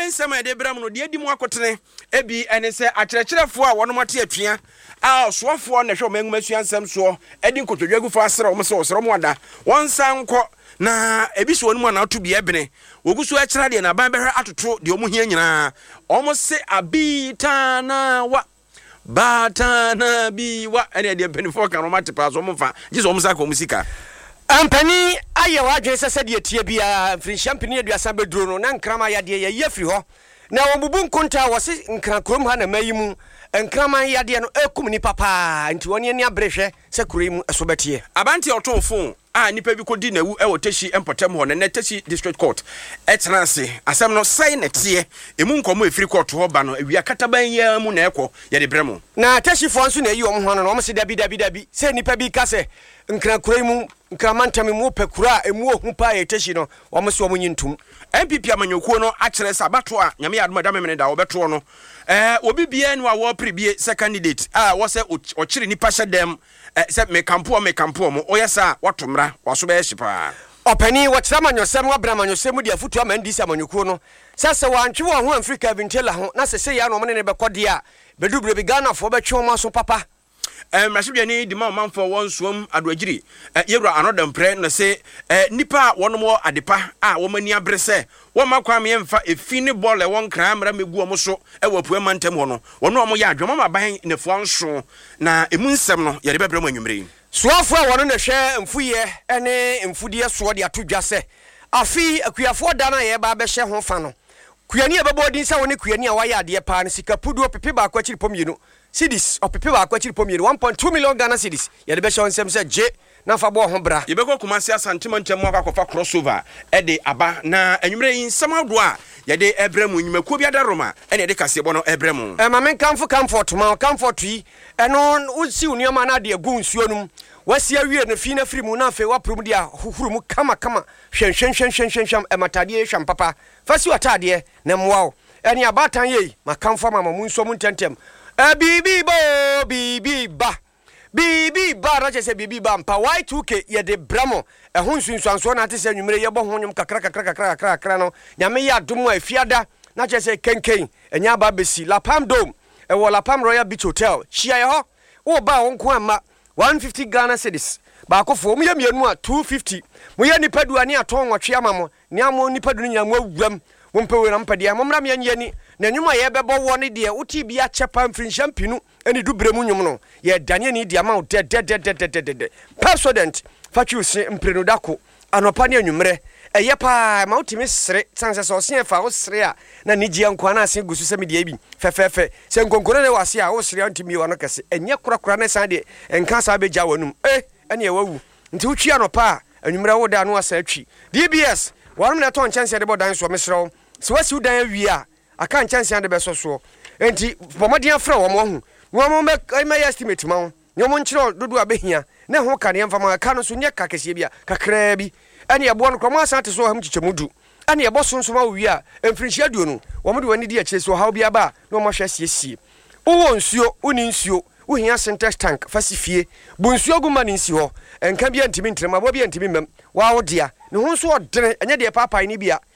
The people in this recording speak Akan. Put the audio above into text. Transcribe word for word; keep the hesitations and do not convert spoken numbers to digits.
nsɛm ede bram no de di mu akotene ebi ene se akyerɛkyerɛfo a wɔn mate atwea a soafo na hwɛ ɔmangu masua nsɛm so edi nkotodwa gu fa asere wɔn se wɔsere mo ada wɔn san nkɔ na ebi so wɔn mu na ato bi ebene wogusu akyerɛ de na ban bɛhwɛ atoto de ɔmo hia nyinaa ɔmo se abitana wa batana bi wa ene de penifo kan ɔmo atepa so ɔmo fa gye so ɔmo saka ɔmo sika ampani aye wa adwen sese de tie bia firi champagne aduasa beduro no na nkrama ya de ye ye firi ho na obubu nkonta wo se nkran krom ha na mayimu nkraman ya de no ekum ni papa nti woni ani abrehwe se kurim eso betie abanti oton phone a nipa bi kodi na wu e woteshi empotem ho na neteshi district court etranse asem no sai netie emu nkomo efiri court ho ba no awia kataban ya mu na ekọ ye de bremo na teshi fo nso na yi om ho no no se dabi dabi dabi se nipa bi ka se nkran kurim nkramantam mu pekura emu ohu pa ye teshi no wo se wo nyintum M P P amanyokuo no akyerɛ sabato a nyame yadoma da memene da wobeto no eh obi bia no a wo prebie se candidate a wo se okyere nipa hyedem eh se me kampo me kampo mo oyesa watomra waso be hyepa opani wɔkyerɛ manyosɛm wabra manyosɛm di afutu amandi se amanyokuo no sase wantwe wo ho Africa Vintela ho na sese ya no mo ne bekɔde a bedubre bi Ghana fo betwe mo aso papa em rasibia ni di ma manfo won suom adoagiri yewura anodampre no se nipa wonom adepa a wo mani abre se wo makwa me mfa efi ne ball e won kran mra megu omo so e wapua mantem ho no wono omo ya adwoma ma ban nefu anso na emu nsem no ye de bebre mo anwumre suafo a wono ne hwe mfuye ene mfudie so de atodwa se afi akuafo da na ye ba be hye ho fa no kuani e bebo din se woni kuani a waye ade pa ne sika pudu pepe ba kwa chiri pomyenu Cedis or pepe ba kwachiri pomyenu one point two million Ghana cedis ye de be show nsem se je na fa bo ho bra ye be ko Kumasi Asantema ntem mo akwa crossover e de aba na anwumre yin samado a ye de ebremu nyumakuo bia da roma ene de kase bo no ebremu e ma men kamfo comfort ma comfort yi eno usi unioma na de agu nsuo num wasi awie na fi na firi mu na fe waprom dia huhuru mu kama kama hwen hwen hwen hwen hwen hwen e matade e hwam papa fasi watade na mwawo ene abatan ye ma kamfo ma mu nsuo mu ntentem Eh bibi bo bibi ba bibi ba rache se bibi ba mpa Y two K ye de bramo e ho nsunsuanso na ate se nwumere ye bo ho nwum kakra kakra kakra kakra kakra no nyame ya domo afiada na che se kenken enya ba besi La Palm Dome e wo La Palm Royal Beach Hotel shia ye ho wo ba won ko ama one fifty Ghana cedis ba akofo mu ye mienu a two fifty mu ye nipa duane aton nwotwe ama mo ne amo nipa du nya mo awuam wo mpa we na mpa dia mo mra me nyani na nyuma ye bebo woni de uti bia chepa mfin champinu eni dubremu nyum no ye dane ni dia ma de de de de de de president fachu se mprenu dako anopa ne anwumre eye pa ma utimi sere sanse so se fa wo sere a na ni gia nkwa na ase gusu se me dia bi fefefe se nkonkoro ne wase a wo sere antimi wo no kese enye kurakura ne san de enka sa beja wanum eh ene ye wawu nti utwi anopa anwumre wo da no asa atwi D B S warum na ton chance de bodan so mesrew se wasi udan awi a aka chance ande beso so enti pomodin afra wo mo hu wo mo me estimate ma wo mo nchiro dodo abehia na ho ka ne mfa ma ka no so nye kakese bia kakra bi ene ebo no kromo asante so ham chichemudu ene ebo so nso ma wi a emfrinhia duo no wo mo de wani di akire so ha bia ba na mo hwe siesie wo nsuo uni nsuo wo hia syntax tank fasifie bu nsuo guma ni nsi ho enka bia ntimi ntrema bo bia ntimi mem wa wo dia ne ho so odene enye de papa ni bia